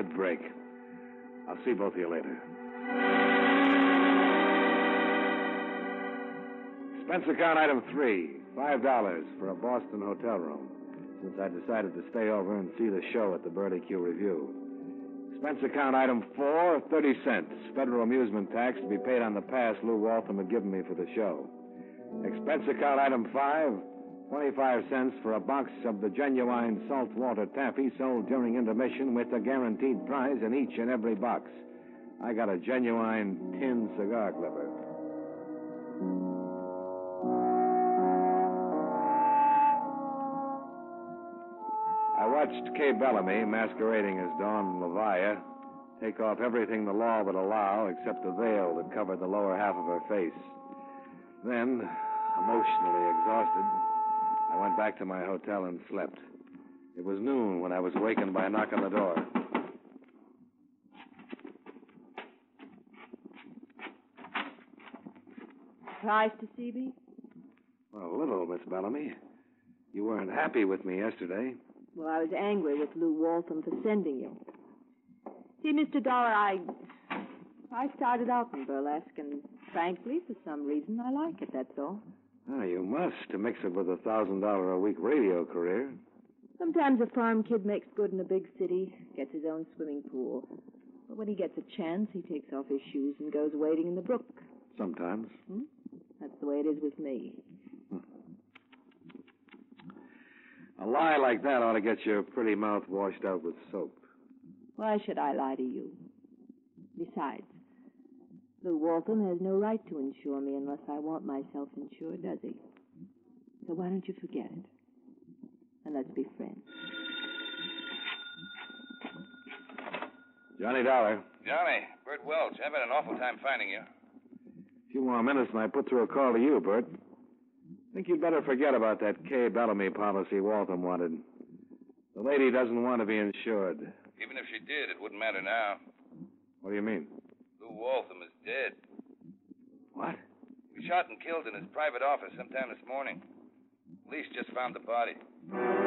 good break. I'll see both of you later. Expense account item 3, $5 for a Boston hotel room, since I decided to stay over and see the show at the Burley Q Review. Expense account item 4, 30 cents, federal amusement tax to be paid on the pass Lou Waltham had given me for the show. Expense account item 5, 25 cents for a box of the genuine saltwater taffy sold during intermission with a guaranteed prize in each and every box. I got a genuine tin cigar clipper. I watched Kay Bellamy, masquerading as Dawn Levia, take off everything the law would allow except the veil that covered the lower half of her face. Then, emotionally exhausted, I went back to my hotel and slept. It was noon when I was awakened by a knock on the door. Surprised to see me? Well, a little, Miss Bellamy. You weren't happy with me yesterday. Well, I was angry with Lou Waltham for sending you. See, Mr. Dollar, I started out in burlesque, and frankly, for some reason, I like it, that's all. Oh, you must, to mix it with a $1,000 a week radio career. Sometimes a farm kid makes good in a big city, gets his own swimming pool. But when he gets a chance, he takes off his shoes and goes wading in the brook. Sometimes. That's the way it is with me. A lie like that ought to get your pretty mouth washed out with soap. Why should I lie to you? Besides, Lou Waltham has no right to insure me unless I want myself insured, does he? So why don't you forget it? And let's be friends. Johnny Dollar. Johnny, Bert Welch. I've had an awful time finding you. A few more minutes and I put through a call to you, Bert. I think you'd better forget about that Kay Bellamy policy Waltham wanted. The lady doesn't want to be insured. Even if she did, it wouldn't matter now. What do you mean? Lou Waltham is dead. What? He was shot and killed in his private office sometime this morning. Police just found the body.